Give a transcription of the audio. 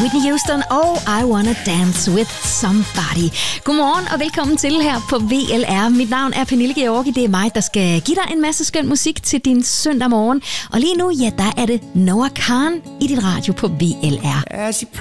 Whitney Houston og I Wanna Dance With Somebody. Godmorgen og velkommen til her på VLR. Mit navn er Pernille Georgi. Det er mig, der skal give dig en masse skøn musik til din søndag morgen. Og lige nu, ja, der er det Noah Kahan i dit radio på VLR.